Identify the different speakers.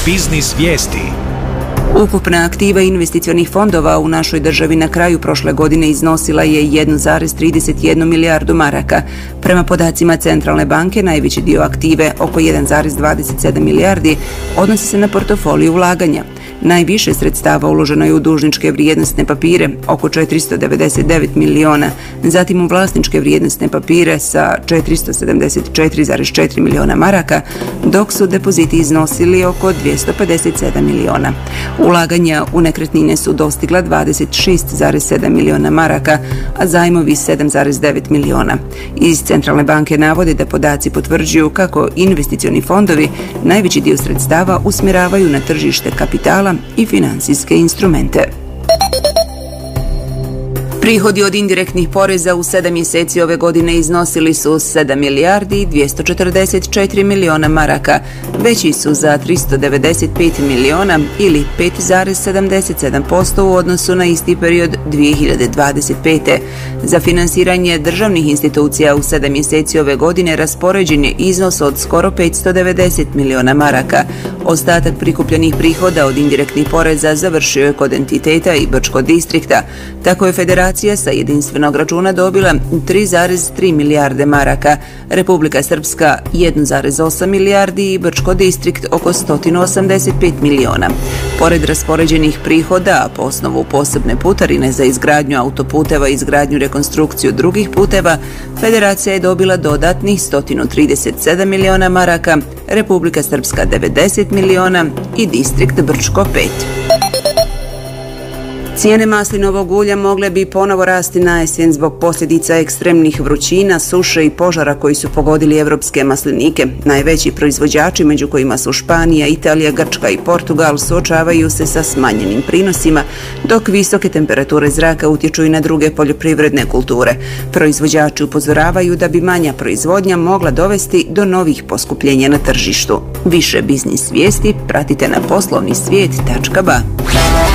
Speaker 1: Biznis vijesti.
Speaker 2: Ukupna aktiva investicionih fondova u našoj državi na kraju prošle godine iznosila je 1,31 milijardu maraka. Prema podacima Centralne banke, najveći dio aktive, oko 1,27 milijardi, odnosi se na portofoliju ulaganja. Najviše sredstava uloženo je u dužničke vrijednosne papire, oko 499 miliona, zatim u vlasničke vrijednosne papire sa 474,4 miliona maraka, dok su depoziti iznosili oko 257 miliona. Ulaganja u nekretnine su dostigla 26,7 miliona maraka, a zajmovi 7,9 miliona. Iz Centralne banke navode da podaci potvrđuju kako investicioni fondovi najveći dio sredstava usmjeravaju na tržište kapitala i financijske instrumente. Prihodi od indirektnih poreza u 7 mjeseci ove godine iznosili su 7 milijardi i 244 miliona maraka. Veći su za 395 miliona ili 5,77% u odnosu na isti period 2025. Za finansiranje državnih institucija u 7 mjeseci ove godine raspoređen je iznos od skoro 590 miliona maraka. Ostatak prikupljenih prihoda od indirektnih poreza završio je kod entiteta i Brčko distrikta. Tako je Federacija sa jedinstvenog računa dobila 3,3 milijarde maraka, Republika Srpska 1,8 milijardi i Brčko distrikt oko 185 miliona. Pored raspoređenih prihoda, a po osnovu posebne putarine za izgradnju autoputeva i izgradnju rekonstrukciju drugih puteva, Federacija je dobila dodatnih 137 miliona maraka, Republika Srpska 90 miliona i distrikt Brčko 5. Cijene maslinovog ulja mogle bi ponovo rasti na jesen zbog posljedica ekstremnih vrućina, suše i požara koji su pogodili evropske maslinike. Najveći proizvođači, među kojima su Španija, Italija, Grčka i Portugal, suočavaju se sa smanjenim prinosima, dok visoke temperature zraka utječu i na druge poljoprivredne kulture. Proizvođači upozoravaju da bi manja proizvodnja mogla dovesti do novih poskupljenja na tržištu. Više biznis vijesti pratite na poslovnisvijet.ba.